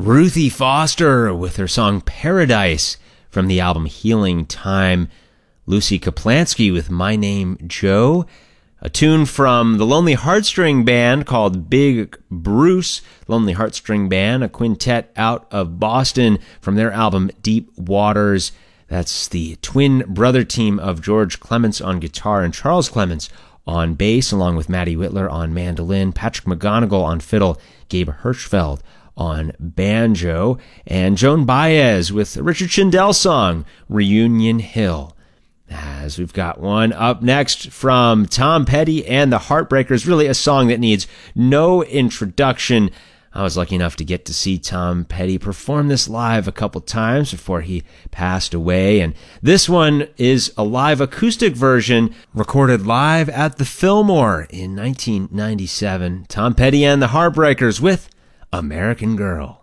Ruthie Foster with her song Paradise from the album Healing Time. Lucy Kaplansky with My Name Joe. A tune from the Lonely Heartstring Band called Big Bruce. Lonely Heartstring Band, a quintet out of Boston from their album Deep Waters. That's the twin brother team of George Clements on guitar and Charles Clements on bass, along with Matty Whitler on mandolin, Patrick McGonigal on fiddle, Gabe Hirschfeld on banjo, and Joan Baez with Richard Schindel song, Reunion Hill. As we've got one up next from Tom Petty and the Heartbreakers, really a song that needs no introduction. I was lucky enough to get to see Tom Petty perform this live a couple times before he passed away, and this one is a live acoustic version recorded live at the Fillmore in 1997. Tom Petty and the Heartbreakers with American Girl.